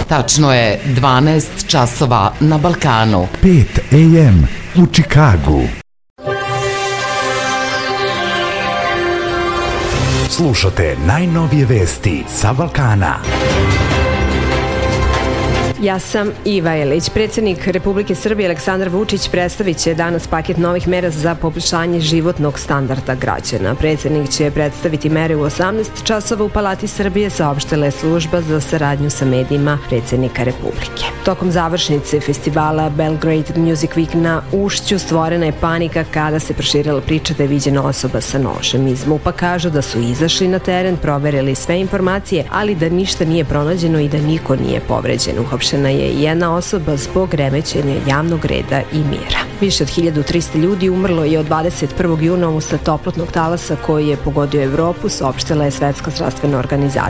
Tačno je 12 časova na Balkanu. 5 AM u Čikagu. Slušate najnovije vesti sa Balkana. Ja sam Iva Jelić. Predsjednik Republike Srbije Aleksandar Vučić predstavit će danas paket novih mera za poboljšanje životnog standarda građana. Predsjednik će predstaviti mere u 18 časova u Palati Srbije, saopštila je služba za saradnju sa medijima predsjednika Republike. Tokom završnice festivala Belgrade Music Week na Ušću stvorena je panika kada se proširila priča da je viđena osoba sa nožem. Iz MUP-a kažu da su izašli na teren, proverili sve informacije, ali da ništa nije pronađeno i da niko nije povređen. Uhapšena je jedna osoba zbog remećenja javnog reda i mira. Više od 1300 ljudi umrlo je od 21. juna usled toplotnog talasa koji je pogodio Evropu, saopštila je Svetska zdravstvena organizacija.